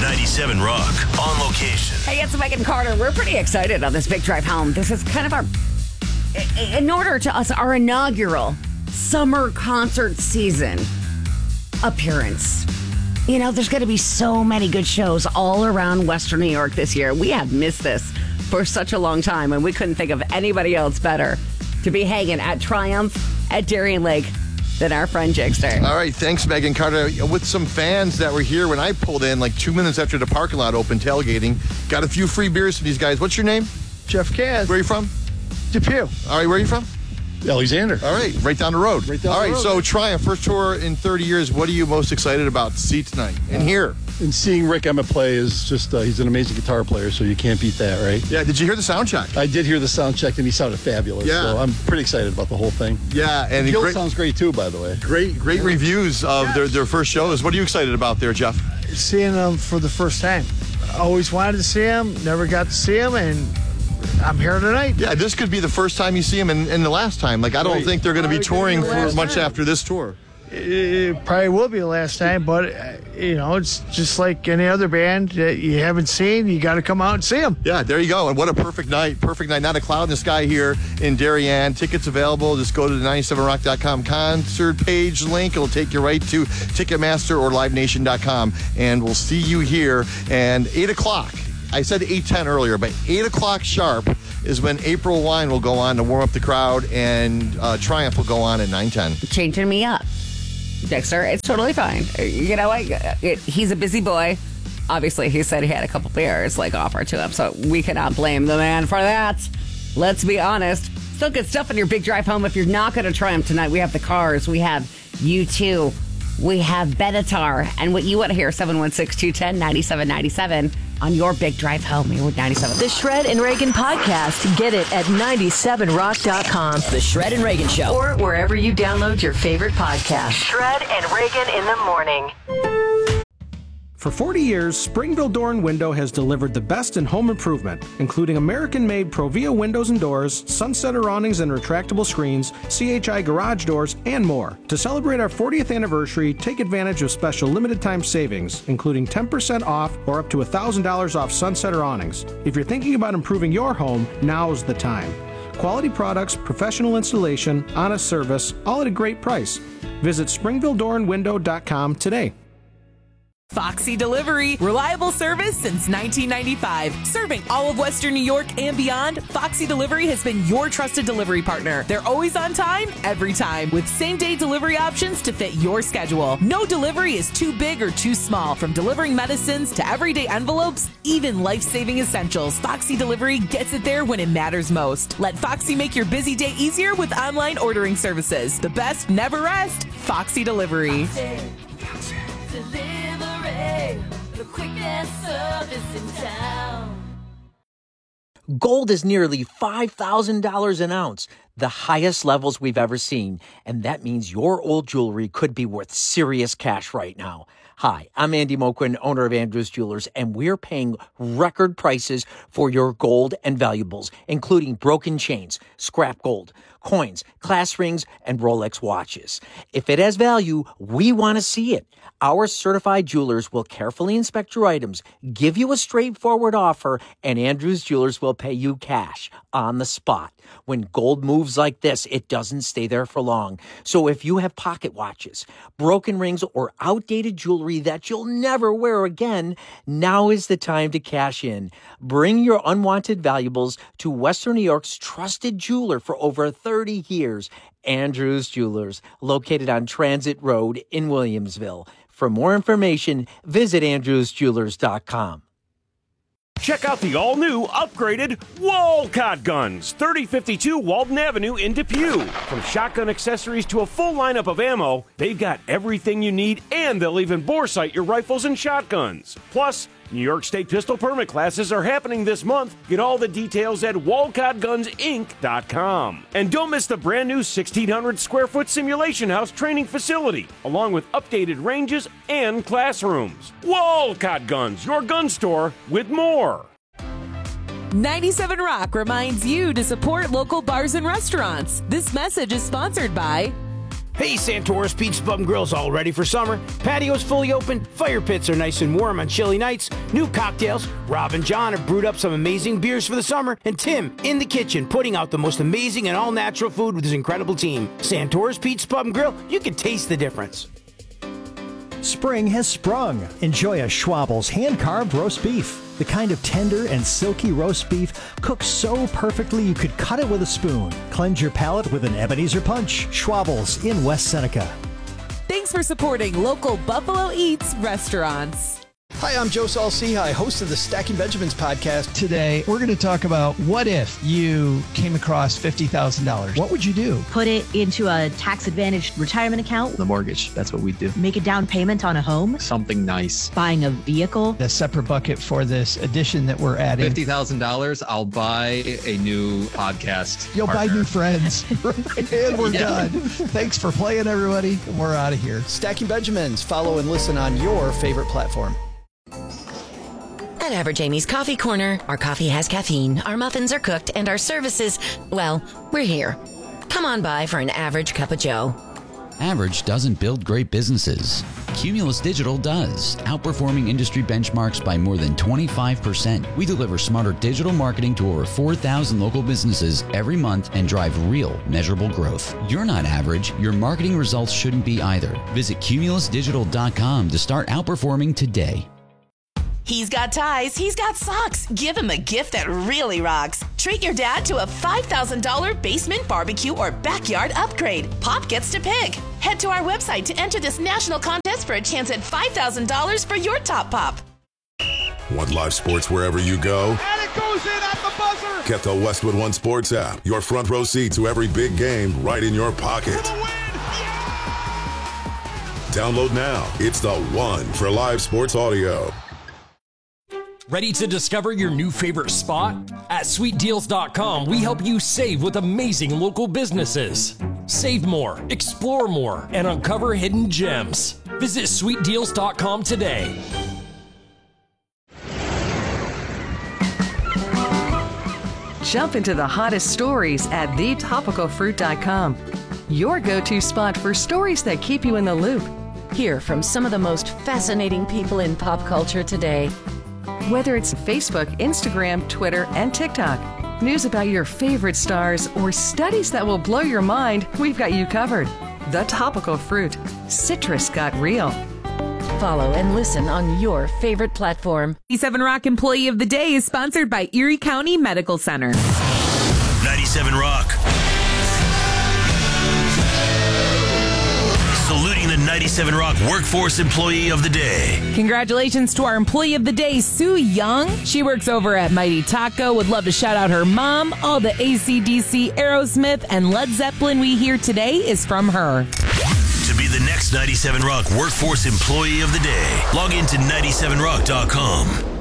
97 Rock on location. Hey, it's Megan Carter. We're pretty excited on this big drive home. This is kind of our inaugural summer concert season appearance. You know, there's going to be so many good shows all around Western New York this year. We have missed this for such a long time, and we couldn't think of anybody else better to be hanging at Triumph at Darien Lake than our friend Jigster. All right, thanks, Megan Carter. With some fans that were here when I pulled in, like 2 minutes after the parking lot opened, tailgating. Got a few free beers from these guys. What's your name? Jeff Kaz. Where are you from? Depew. All right, where are you from? Alexander. All right, right down the road. All right, so Triumph, first tour in 30 years. What are you most excited about to see tonight and here? And seeing Rick Emmett play is just, he's an amazing guitar player, so you can't beat that, right? Yeah, did you hear the sound check? I did hear the sound check, and he sounded fabulous. Yeah. So I'm pretty excited about the whole thing. Yeah, and Gil sounds great, too, by the way. Great reviews of their first shows. What are you excited about there, Jeff? Seeing them for the first time. Always wanted to see them, never got to see them, and I'm here tonight. Yeah, this could be the first time you see them and the last time. Like, I don't think they're going to be touring for much after this tour. It probably will be the last time, but, it's just like any other band that you haven't seen. You got to come out and see them. Yeah, there you go. And what a perfect night. Perfect night. Not a cloud in the sky here in Darien. Tickets available. Just go to the 97rock.com concert page link. It'll take you right to Ticketmaster or LiveNation.com. And we'll see you here. And 8 o'clock. I said 8:10 earlier, but 8 o'clock sharp is when April Wine will go on to warm up the crowd, and Triumph will go on at 9:10. Changing me up, Dexter. It's totally fine. You know, he's a busy boy. Obviously, he said he had a couple beers offered to him, so we cannot blame the man for that. Let's be honest. Still good stuff on your big drive home. If you're not going to Triumph tonight, we have the Cars. We have U2. We have Benatar. And what you want to hear, 716-210-9797 on your big drive home here with 97. The Shred and Reagan podcast. Get it at 97rock.com. The Shred and Reagan Show. Or wherever you download your favorite podcast. Shred and Reagan in the morning. For 40 years, Springville Door and Window has delivered the best in home improvement, including American-made Provia windows and doors, Sunsetter awnings and retractable screens, CHI garage doors, and more. To celebrate our 40th anniversary, take advantage of special limited-time savings, including 10% off or up to $1,000 off Sunsetter awnings. If you're thinking about improving your home, now's the time. Quality products, professional installation, honest service, all at a great price. Visit SpringvilleDoorandWindow.com today. Foxy Delivery, reliable service since 1995. Serving all of Western New York and beyond, Foxy Delivery has been your trusted delivery partner. They're always on time, every time, with same-day delivery options to fit your schedule. No delivery is too big or too small. From delivering medicines to everyday envelopes, even life-saving essentials, Foxy Delivery gets it there when it matters most. Let Foxy make your busy day easier with online ordering services. The best never rest, Foxy Delivery. Foxy Delivery. The quickest service in town. Gold is nearly $5,000 an ounce, the highest levels we've ever seen. And that means your old jewelry could be worth serious cash right now. Hi, I'm Andy Moquin, owner of Andrews Jewelers, and we're paying record prices for your gold and valuables, including broken chains, scrap gold, coins, class rings, and Rolex watches. If it has value, we want to see it. Our certified jewelers will carefully inspect your items, give you a straightforward offer, and Andrews Jewelers will pay you cash on the spot. When gold moves like this, it doesn't stay there for long. So if you have pocket watches, broken rings, or outdated jewelry that you'll never wear again, now is the time to cash in. Bring your unwanted valuables to Western New York's trusted jeweler for over 30 years, Andrews Jewelers, located on Transit Road in Williamsville. For more information, visit andrewsjewelers.com. Check out the all-new, upgraded Walcott Guns, 3052 Walden Avenue in Depew. From shotgun accessories to a full lineup of ammo, they've got everything you need, and they'll even bore sight your rifles and shotguns. Plus, New York State pistol permit classes are happening this month. Get all the details at WalcottGunsInc.com. And don't miss the brand new 1,600 square foot simulation house training facility, along with updated ranges and classrooms. Walcott Guns, your gun store with more. 97 Rock reminds you to support local bars and restaurants. This message is sponsored by Hey, Santora's Pizza Pub and Grill's all ready for summer. Patio's fully open, fire pits are nice and warm on chilly nights, new cocktails. Rob and John have brewed up some amazing beers for the summer, and Tim in the kitchen putting out the most amazing and all-natural food with his incredible team. Santora's Pizza Pub and Grill, you can taste the difference. Spring has sprung. Enjoy a Schwabel's hand-carved roast beef. The kind of tender and silky roast beef cooked so perfectly you could cut it with a spoon. Cleanse your palate with an Ebenezer Punch. Schwabel's in West Seneca. Thanks for supporting local Buffalo Eats restaurants. Hi, I'm Joe Saul-Sehy, host of the Stacking Benjamins podcast. Today, we're going to talk about what if you came across $50,000. What would you do? Put it into a tax-advantaged retirement account. The mortgage, that's what we do. Make a down payment on a home. Something nice. Buying a vehicle. A separate bucket for this addition that we're adding. $50,000, I'll buy a new podcast You'll partner. buy new friends. And we're done. Thanks for playing, everybody. We're out of here. Stacking Benjamins. Follow and listen on your favorite platform. At Average Amy's Coffee Corner, our coffee has caffeine, our muffins are cooked, and our services, well, we're here. Come on by for an average cup of joe. Average doesn't build great businesses. Cumulus Digital does, outperforming industry benchmarks by more than 25%. We deliver smarter digital marketing to over 4,000 local businesses every month and drive real, measurable growth. You're not average. Your marketing results shouldn't be either. Visit cumulusdigital.com to start outperforming today. He's got ties, he's got socks. Give him a gift that really rocks. Treat your dad to a $5,000 basement barbecue or backyard upgrade. Pop gets to pick. Head to our website to enter this national contest for a chance at $5,000 for your top pop. Want live sports wherever you go? And it goes in at the buzzer! Get the Westwood One Sports app. Your front row seat to every big game right in your pocket. For the win! Yeah! Download now. It's the one for live sports audio. Ready to discover your new favorite spot? At sweetdeals.com, we help you save with amazing local businesses. Save more, explore more, and uncover hidden gems. Visit sweetdeals.com today. Jump into the hottest stories at thetopicalfruit.com. Your go-to spot for stories that keep you in the loop. Hear from some of the most fascinating people in pop culture today. Whether it's Facebook, Instagram, Twitter, and TikTok, news about your favorite stars, or studies that will blow your mind, we've got you covered. The Topical Fruit. Citrus got real. Follow and listen on your favorite platform. 97 Rock Employee of the Day is sponsored by Erie County Medical Center. 97 Rock. Saluting the 97 Rock Workforce Employee of the Day. Congratulations to our Employee of the Day, Sue Young. She works over at Mighty Taco. Would love to shout out her mom. All the AC/DC, Aerosmith, and Led Zeppelin we hear today is from her. To be the next 97 Rock Workforce Employee of the Day, log into 97rock.com.